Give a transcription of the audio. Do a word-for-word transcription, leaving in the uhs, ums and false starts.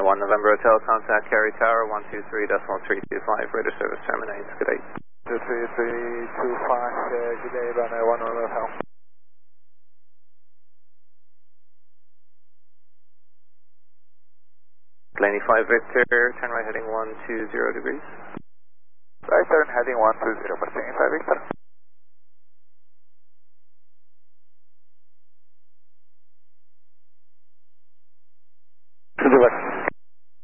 one November Hotel, contact Cary Tower, one two three decimal three two five, radar service terminates, good day. two three three two five, uh, good day, runway one November Hotel. Laney five Victor, turn right heading one two zero degrees. Right turn heading one two zero, proceeding five Victor.